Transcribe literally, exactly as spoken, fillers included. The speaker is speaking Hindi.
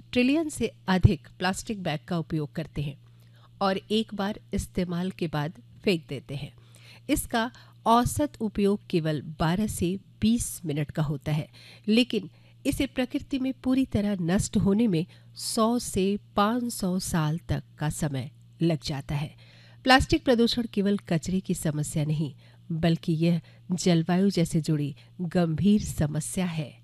ट्रिलियन से अधिक प्लास्टिक बैग का उपयोग करते हैं और एक बार इस्तेमाल के बाद फेंक देते हैं। इसका औसत उपयोग केवल बारह से बीस मिनट का होता है, लेकिन इसे प्रकृति में पूरी तरह नष्ट होने में सौ से पाँच सौ साल तक का समय लग जाता है। प्लास्टिक प्रदूषण केवल कचरे की समस्या नहीं, बल्कि यह जलवायु जैसे जुड़ी गंभीर समस्या है।